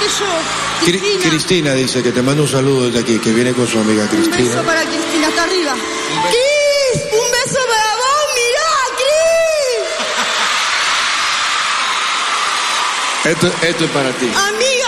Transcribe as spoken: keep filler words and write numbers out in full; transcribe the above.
que yo. Cri- Cristina. Cristina dice que te manda un saludo desde aquí, que viene con su amiga Un Cristina. beso para Cristina, hasta arriba. Cris, un beso para vos, mirá, Cris. Esto, esto es para ti. Amiga.